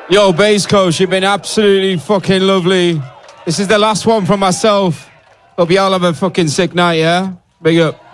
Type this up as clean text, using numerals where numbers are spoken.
Yo, Bass Coach, you've been absolutely fucking lovely. This is the last one from myself. Hope y'all have a fucking sick night, yeah? Big up.